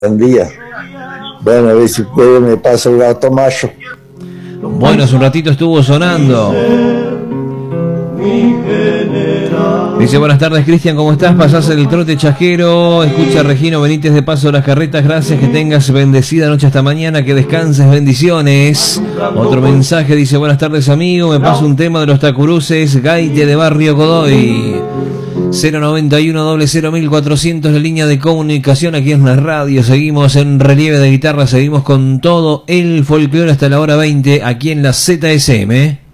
Buen día. Bueno, a ver si puede, me pasa un gato macho. Bueno, hace un ratito estuvo sonando. Dice, buenas tardes, Cristian, ¿cómo estás? Pasás el trote chasquero. Escucha Regino Benítez de Paso de las Carretas. Gracias, que tengas bendecida noche hasta mañana, que descanses, bendiciones. Otro mensaje dice, buenas tardes, amigo. Me paso un tema de los Tacuruces, Gaite de Barrio Godoy. 091 00 1400, la línea de comunicación aquí en la radio. Seguimos en relieve de guitarra, seguimos con todo el folclore hasta la hora 20 aquí en la ZSM.